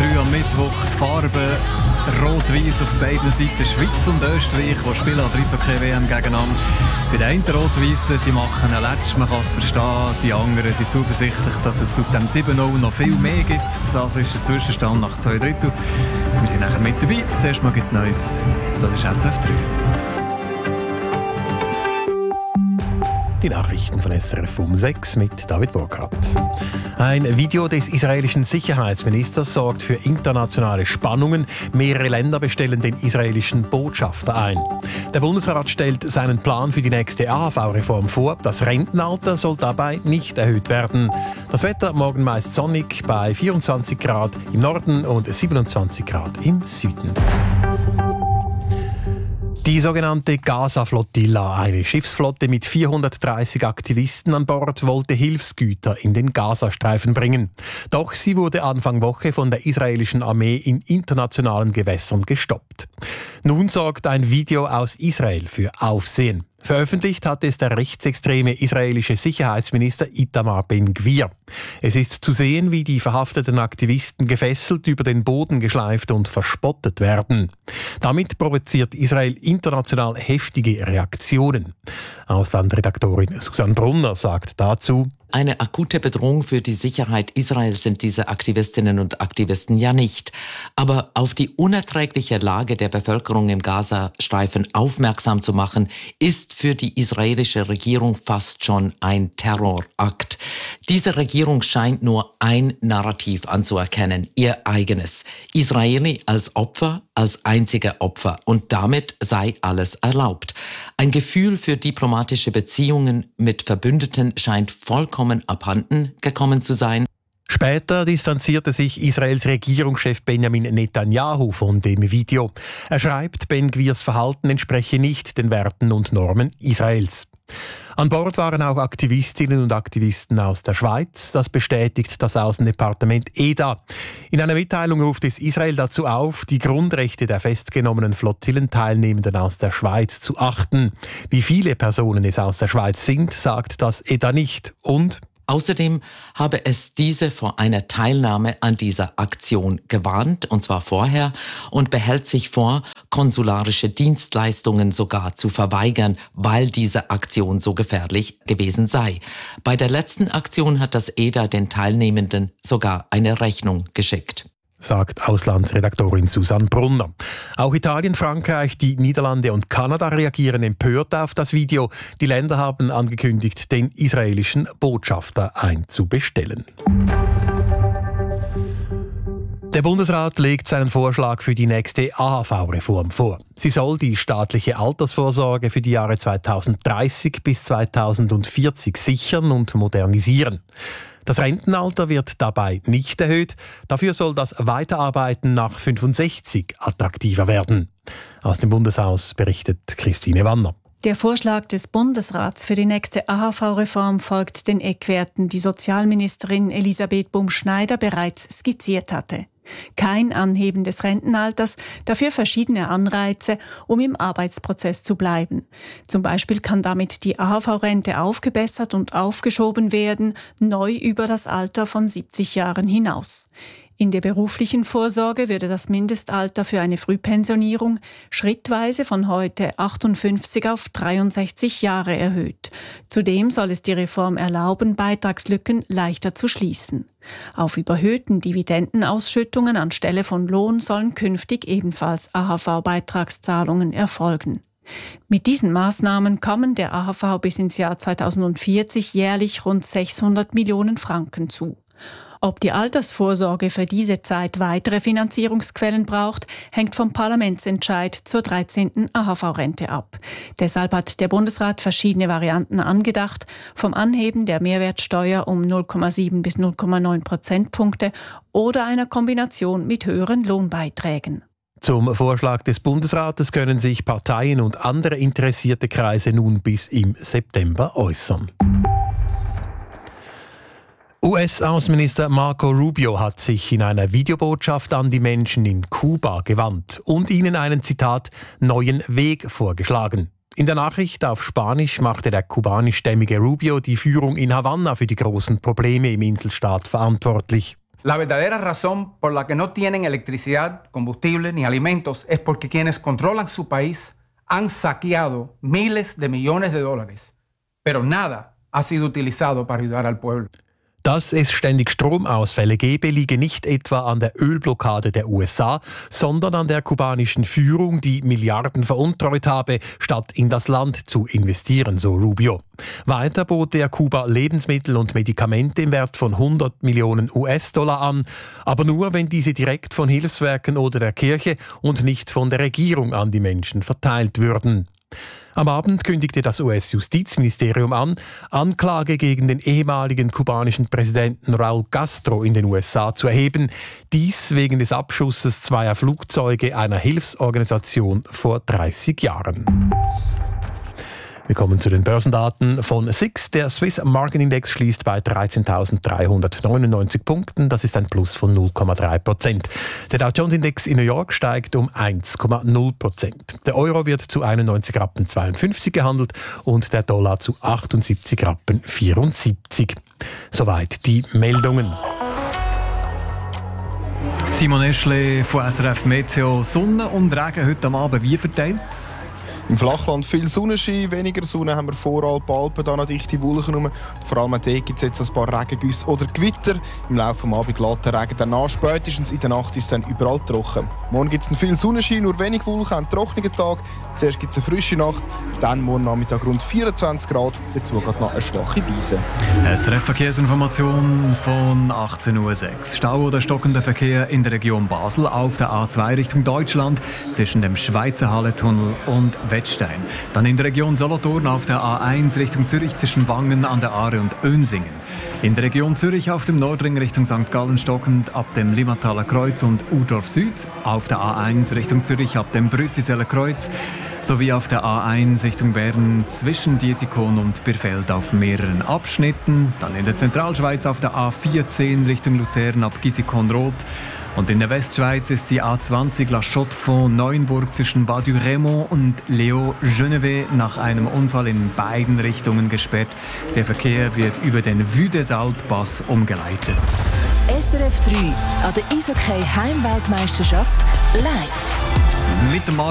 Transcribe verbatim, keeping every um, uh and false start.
drei am Mittwoch. Die Farben rot-weiß auf beiden Seiten. Schweiz und Österreich, die spielen an der Eishockey-W M gegeneinander. Bei den einen Rot-Weißen, die machen einen Letsch, man kann es verstehen. Die anderen sind zuversichtlich, dass es aus dem sieben null noch viel mehr gibt. Das ist der Zwischenstand nach zwei Drittel. Wir sind nachher mit dabei. Zuerst mal gibt es Neues. Das ist S F drei. Die Nachrichten von S R F um sechs mit David Burkhardt. Ein Video des israelischen Sicherheitsministers sorgt für internationale Spannungen. Mehrere Länder bestellen den israelischen Botschafter ein. Der Bundesrat stellt seinen Plan für die nächste A H V-Reform vor. Das Rentenalter soll dabei nicht erhöht werden. Das Wetter morgen meist sonnig bei vierundzwanzig Grad im Norden und siebenundzwanzig Grad im Süden. Die sogenannte Gaza-Flottilla, eine Schiffsflotte mit vierhundertdreißig Aktivisten an Bord, wollte Hilfsgüter in den Gazastreifen bringen. Doch sie wurde Anfang Woche von der israelischen Armee in internationalen Gewässern gestoppt. Nun sorgt ein Video aus Israel für Aufsehen. Veröffentlicht hat es der rechtsextreme israelische Sicherheitsminister Itamar Ben-Gvir. Es ist zu sehen, wie die verhafteten Aktivisten gefesselt über den Boden geschleift und verspottet werden. Damit provoziert Israel international heftige Reaktionen. Auslandredaktorin Susanne Brunner sagt dazu: Eine akute Bedrohung für die Sicherheit Israels sind diese Aktivistinnen und Aktivisten ja nicht. Aber auf die unerträgliche Lage der Bevölkerung im Gazastreifen aufmerksam zu machen, ist für die israelische Regierung fast schon ein Terrorakt. Diese Regierung scheint nur ein Narrativ anzuerkennen, ihr eigenes. Israeli als Opfer, als einzige Opfer. Und damit sei alles erlaubt. Ein Gefühl für diplomatische Beziehungen mit Verbündeten scheint vollkommen abhanden gekommen zu sein. Später distanzierte sich Israels Regierungschef Benjamin Netanyahu von dem Video. Er schreibt, Ben-Gvirs Verhalten entspreche nicht den Werten und Normen Israels. An Bord waren auch Aktivistinnen und Aktivisten aus der Schweiz. Das bestätigt das Außendepartement E D A. In einer Mitteilung ruft es Israel dazu auf, die Grundrechte der festgenommenen Flottillenteilnehmenden aus der Schweiz zu achten. Wie viele Personen es aus der Schweiz sind, sagt das E D A nicht. Und Außerdem habe es diese vor einer Teilnahme an dieser Aktion gewarnt, und zwar vorher, und behält sich vor, konsularische Dienstleistungen sogar zu verweigern, weil diese Aktion so gefährlich gewesen sei. Bei der letzten Aktion hat das E D A den Teilnehmenden sogar eine Rechnung geschickt, sagt Auslandsredaktorin Susanne Brunner. Auch Italien, Frankreich, die Niederlande und Kanada reagieren empört auf das Video. Die Länder haben angekündigt, den israelischen Botschafter einzubestellen. Der Bundesrat legt seinen Vorschlag für die nächste A H V-Reform vor. Sie soll die staatliche Altersvorsorge für die Jahre zweitausenddreißig bis zweitausendvierzig sichern und modernisieren. Das Rentenalter wird dabei nicht erhöht. Dafür soll das Weiterarbeiten nach fünfundsechzig attraktiver werden. Aus dem Bundeshaus berichtet Christine Wanner. Der Vorschlag des Bundesrats für die nächste A H V-Reform folgt den Eckwerten, die Sozialministerin Elisabeth Bum-Schneider bereits skizziert hatte. Kein Anheben des Rentenalters, dafür verschiedene Anreize, um im Arbeitsprozess zu bleiben. Zum Beispiel kann damit die A H V-Rente aufgebessert und aufgeschoben werden, neu über das Alter von siebzig Jahren hinaus. In der beruflichen Vorsorge würde das Mindestalter für eine Frühpensionierung schrittweise von heute achtundfünfzig auf dreiundsechzig Jahre erhöht. Zudem soll es die Reform erlauben, Beitragslücken leichter zu schließen. Auf überhöhten Dividendenausschüttungen anstelle von Lohn sollen künftig ebenfalls A H V-Beitragszahlungen erfolgen. Mit diesen Maßnahmen kommen der A H V bis ins Jahr zweitausendvierzig jährlich rund sechshundert Millionen Franken zu. Ob die Altersvorsorge für diese Zeit weitere Finanzierungsquellen braucht, hängt vom Parlamentsentscheid zur dreizehnten A H V-Rente ab. Deshalb hat der Bundesrat verschiedene Varianten angedacht, vom Anheben der Mehrwertsteuer um null Komma sieben bis null Komma neun Prozentpunkte oder einer Kombination mit höheren Lohnbeiträgen. Zum Vorschlag des Bundesrates können sich Parteien und andere interessierte Kreise nun bis im September äußern. U S-Außenminister Marco Rubio hat sich in einer Videobotschaft an die Menschen in Kuba gewandt und ihnen einen, Zitat, neuen Weg vorgeschlagen. In der Nachricht auf Spanisch machte der kubanischstämmige Rubio die Führung in Havanna für die großen Probleme im Inselstaat verantwortlich. La verdadera razón por la que no tienen electricidad, combustible ni alimentos es porque quienes controlan su país han saqueado miles de millones de dólares. Pero nada ha sido utilizado para ayudar al pueblo. Dass es ständig Stromausfälle gebe, liege nicht etwa an der Ölblockade der U S A, sondern an der kubanischen Führung, die Milliarden veruntreut habe, statt in das Land zu investieren, so Rubio. Weiter bot er Kuba Lebensmittel und Medikamente im Wert von hundert Millionen U S-Dollar an, aber nur, wenn diese direkt von Hilfswerken oder der Kirche und nicht von der Regierung an die Menschen verteilt würden. Am Abend kündigte das U S-Justizministerium an, Anklage gegen den ehemaligen kubanischen Präsidenten Raúl Castro in den U S A zu erheben. Dies wegen des Abschusses zweier Flugzeuge einer Hilfsorganisation vor dreißig Jahren. Wir kommen zu den Börsendaten von S I X. Der Swiss Market Index schließt bei dreizehntausenddreihundertneunundneunzig Punkten. Das ist ein Plus von null Komma drei Prozent. Der Dow Jones Index in New York steigt um eins Komma null Prozent. Der Euro wird zu einundneunzig Rappen zweiundfünfzig gehandelt und der Dollar zu achtundsiebzig Rappen vierundsiebzig. Soweit die Meldungen. Simon Eschle von S R F Meteo. Sonne und Regen heute am Abend wie verteilt? Im Flachland viel Sonnenschein, weniger Sonne haben wir vor Alpen, Alpen, da noch dichte Wolken rum. Vor allem dort gibt es jetzt ein paar Regengüsse oder Gewitter. Im Laufe des Abends lässt der Regen danach, spätestens in der Nacht ist es dann überall trocken. Morgen gibt es viel Sonnenschein, nur wenig Wolken, einen trockenen Tag. Zuerst gibt es eine frische Nacht, dann morgen Nachmittag rund vierundzwanzig Grad. Dazu geht noch eine schwache Brise. S R F Verkehrsinformation von achtzehn Uhr sechs. Stau oder stockender Verkehr in der Region Basel auf der A zwei Richtung Deutschland zwischen dem Schweizer Halletunnel und Wettstein. Dann in der Region Solothurn auf der A eins Richtung Zürich zwischen Wangen an der Aare und Önsingen. In der Region Zürich auf dem Nordring Richtung Sankt Gallen stockend ab dem Limmataler Kreuz und Udorf Süd. Auf der A eins Richtung Zürich ab dem Brütiseler Kreuz. Sowie auf der A eins Richtung Bern zwischen Dietikon und Birfeld auf mehreren Abschnitten. Dann in der Zentralschweiz auf der A vierzehn Richtung Luzern ab Gisikon-Roth. Und in der Westschweiz ist die A zwanzig La Chaux-de-Fonds-Neuenburg zwischen Bas-du-Raymond und Léo-Genevé nach einem Unfall in beiden Richtungen gesperrt. Der Verkehr wird über den Vue des Alpes umgeleitet. S R F drei an der Eishockey-Heimweltmeisterschaft live. Mit dem